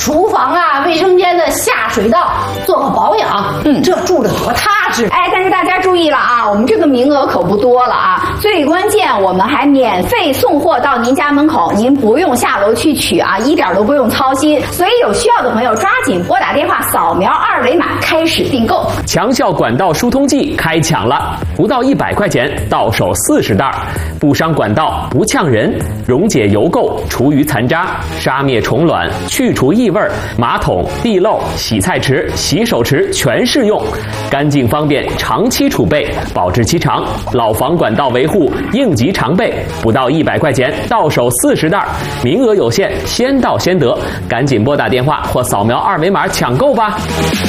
厨房啊、卫生间的下水道做个保养，这住着多踏实。 哎，但是大家注意了啊，我们这个名额可不多了啊。最关键，我们还免费送货到您家门口，您不用下楼去取啊，一点都不用操心。所以有需要的朋友抓紧拨打电话，扫描二维码开始订购。 强效管道疏通剂开抢了，不到100块钱到手40袋，不伤管道，不呛人，溶解油垢，除余残渣，杀灭虫卵，去除异味，马桶、地漏、洗菜池、洗手池全适用，干净方便，长期储备，保质期长，老房管道维护应急常备，不到100块钱到手40袋，名额有限，先到先得，赶紧拨打电话或扫描二维码抢购吧。